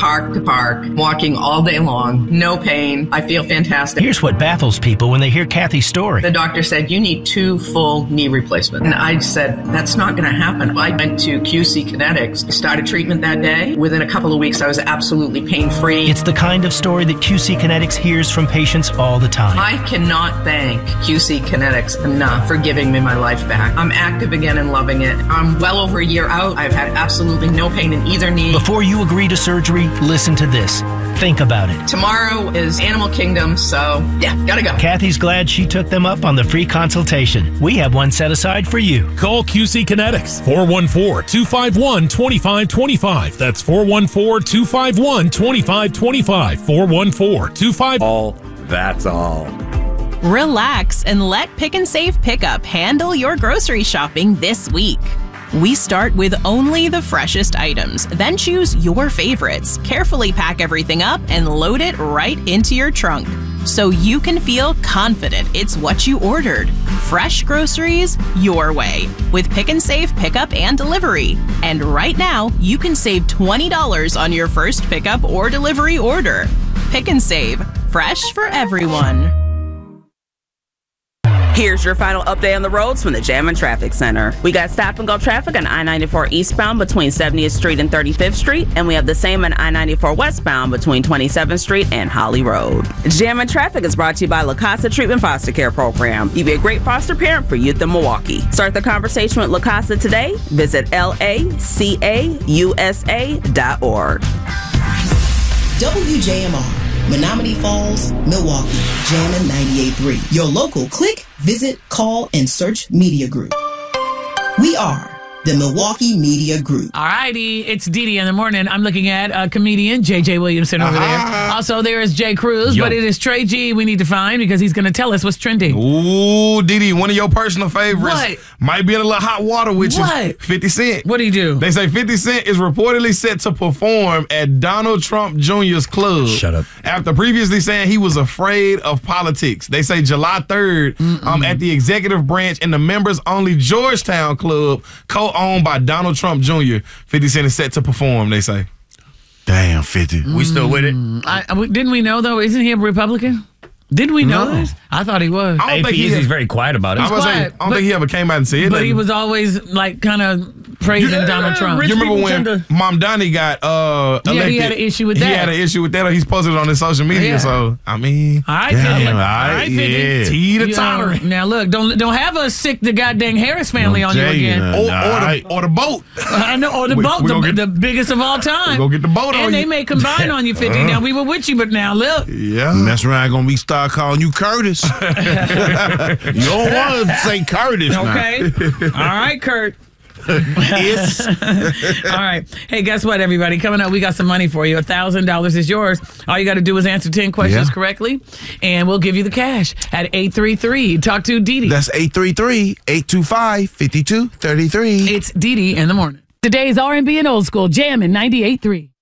park to park, walking all day long, no pain. I feel fantastic. Here's what baffles people when they hear Kathy's story. The doctor said, you need 2 full knee replacements. And I said, that's not going to happen. I went to QC Kinetics, started treatment that day. Within a couple of weeks, I was absolutely pain-free. It's the kind of story that QC Kinetics hears from patients all the time. I cannot thank QC Kinetics enough for giving me my life back. I'm active again and loving it. I'm well over a year out. I've had absolutely no pain in either knee. Before you agree to surgery, listen to this. Think about it. Tomorrow is Animal Kingdom, so yeah, gotta go. Kathy's glad she took them up on the free consultation. We have one set aside for you. Call QC Kinetics, 414-251-2525. That's 414-251-2525. 414-25. All, that's all. Relax and let Pick and Save Pickup handle your grocery shopping this week. We start with only the freshest items, then choose your favorites, carefully pack everything up, and load it right into your trunk, so you can feel confident it's what you ordered. Fresh groceries your way with Pick and Save Pickup and Delivery. And right now, you can save $20 on your first pickup or delivery order. Pick and Save, fresh for everyone. Here's your final update on the roads from the Jam Traffic Center. We got stop-and-go traffic on I-94 eastbound between 70th Street and 35th Street, and we have the same on I-94 westbound between 27th Street and Holly Road. Jam Traffic is brought to you by La Casa Treatment Foster Care Program. You be a great foster parent for youth in Milwaukee. Start the conversation with La Casa today. Visit lacausa.org. WJMR. Menominee Falls, Milwaukee, Jammin' 98.3. Your local click, visit, call, and search media group. We are the Milwaukee Media Group. All righty, it's Dee in the morning. I'm looking at comedian J.J. Williamson over there. Also, there is Jay Cruz, but it is Trey G we need to find because he's going to tell us what's trending. Ooh, Dee, one of your personal favorites. What? Might be in a little hot water with you. What? 50 Cent. What did he do? They say 50 Cent is reportedly set to perform at Donald Trump Jr.'s club. Shut up. After previously saying he was afraid of politics. They say July 3rd at the executive branch in the members-only Georgetown Club, co-owned by Donald Trump Jr. 50 Cent is set to perform, they say. Damn, 50. We still with it? Didn't we know, though? Isn't he a Republican? Didn't we know this? I thought he was. I don't think he's very quiet about it. I don't think he ever came out and said that. But he was always, like, kind of praising Donald Trump. You remember when Mom Donnie got elected? Yeah, he had an issue with that. He had an issue with that, or he's posted it on his social media. Yeah. So, I mean. All right, 50. All right, 50. Yeah. T to tolerate. Now, look, don't have us sick the goddamn Harris family on you again. Or the boat. I know, or the boat, the biggest of all time. We're going to get the boat on you. And they may combine on you, 50. Now, we were with you, but now, look. Yeah. Mess around, going to start calling you Curtis. You don't want to say Curtis now. Okay. All right, Kurt. Yes. All right. Hey, guess what, everybody? Coming up, we got some money for you. $1,000 is yours. All you got to do is answer 10 questions correctly, and we'll give you the cash at 833. Talk to Dee Dee. That's 833-825-5233. It's Dee Dee in the morning. Today's R&B and old school, Jammin' 98.3.